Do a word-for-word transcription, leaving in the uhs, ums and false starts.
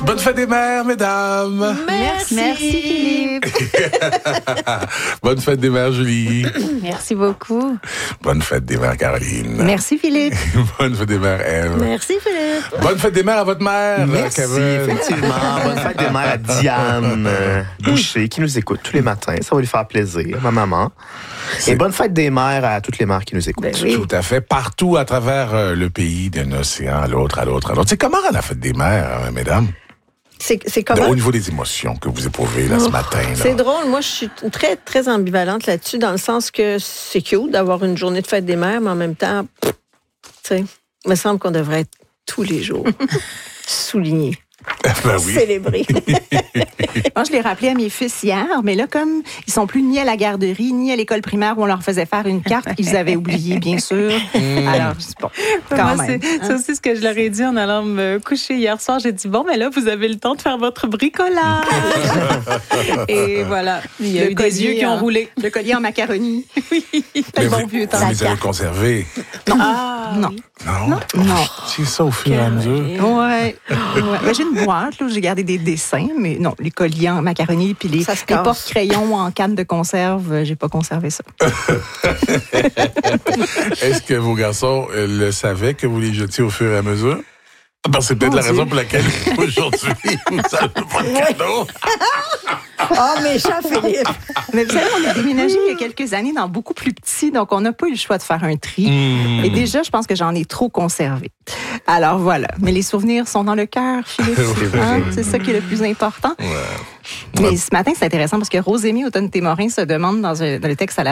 Bonne fête des mères, mesdames. Merci. Merci, Philippe. Bonne fête des mères, Julie. Merci beaucoup. Bonne fête des mères, Caroline. Merci, Philippe. Bonne fête des mères, Ève. Merci, Philippe. Bonne fête des mères à votre mère, Merci, Kevin. effectivement. Bonne fête des mères à Diane euh, Boucher, qui nous écoute tous les matins. Ça va lui faire plaisir, ma maman. C'est... Et bonne fête des mères à toutes les mères qui nous écoutent. Ben oui. Tout à fait. Partout à travers euh, le pays, d'un océan à l'autre, à l'autre, à l'autre. C'est comment la fête des mères, euh, mesdames? C'est, c'est comment? Au niveau des émotions que vous éprouvez là, ce matin. Là. C'est drôle. Moi, je suis très, très ambivalente là-dessus, dans le sens que c'est cute d'avoir une journée de fête des mères, mais en même temps, tu sais, il me semble qu'on devrait être tous les jours souligné. Ben oui. Célébrer. Moi, je l'ai rappelé à mes fils hier, mais là, comme ils sont plus ni à la garderie, ni à l'école primaire où on leur faisait faire une carte qu'ils avaient oubliée, bien sûr. Mm. Alors, c'est bon, quand Moi, même. c'est, c'est aussi ce que je leur ai dit en allant me coucher hier soir. J'ai dit, bon, mais là, vous avez le temps de faire votre bricolage. Et voilà, il y a Le eu collier, des yeux qui ont hein. roulé. Le collier en macaroni. Oui, Mais bon vous, vieux temps. vous les avez conservés. Non. Ah, non. oui. Non? Non. C'est ça au fur et à mesure. Ouais. ouais. Ben, j'ai une boîte là, où j'ai gardé des dessins, mais non, les colliers en macaroni puis les, Ça se les casse. porte-crayons en canne de conserve, euh, j'ai pas conservé ça. Est-ce que vos garçons euh, le savaient que vous les jetiez au fur et à mesure? Parce que c'est peut-être Mon la Dieu. raison pour laquelle aujourd'hui, vous n'avez pas de cadeau. Oh, méchant Philippe. Mais vous savez, on a déménagé il y a quelques années dans beaucoup plus petit, donc on n'a pas eu le choix de faire un tri. Mmh. Et déjà, je pense que j'en ai trop conservé. Alors voilà. Mais les souvenirs sont dans le cœur, Philippe. C'est Hein? vrai. C'est ça qui est le plus important. Ouais. Mais ce matin, c'est intéressant parce que Rosémie Automne-Témorin se demande dans, un, dans le texte à la